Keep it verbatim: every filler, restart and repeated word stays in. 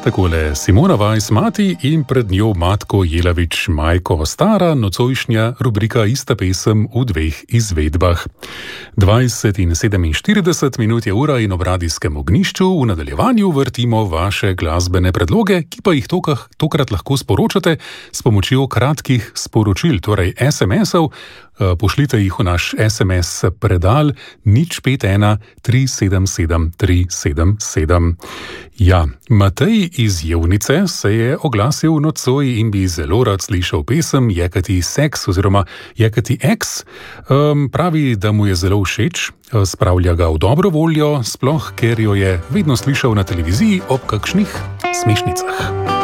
Takole Simona Vajs mati in pred njo Matko Jelavič Majko. Stara nocojšnja rubrika Ista pesem v dveh izvedbah. dvajset in sedeminštirideset minut je ura in ob radijskem ognjišču v nadaljevanju vrtimo vaše glasbene predloge, ki pa jih tokah, tokrat lahko sporočate s pomočjo kratkih sporočil, torej es em esov. Pošljite jih v naš es em es predal nič pet ena tri sedem sedem tri sedem sedem. Ja, Matej iz Jevnice se je oglasil nocoj in bi zelo rad slišal pesem Jekati Seks oziroma Jekati Eks. Um, pravi, da mu je zelo všeč, spravlja ga v dobro voljo, sploh ker jo je vedno slišal na televiziji ob kakšnih smešnicah.